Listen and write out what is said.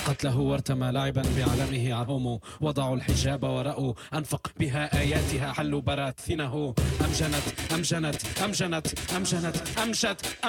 قتله وارتمى لاعبا بعلمه عهم، وضعوا الحجاب ورأوا أنفق بها آياتها، حلوا براثنه. أمجنت أمجنت أمجنت أمجنت أمجت